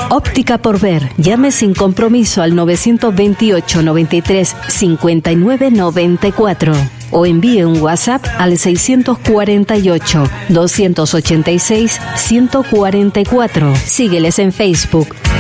Óptica por Ver. Llame sin compromiso al 928 93 59 94 o envíe un WhatsApp al 648 286 144. Sígueles en Facebook.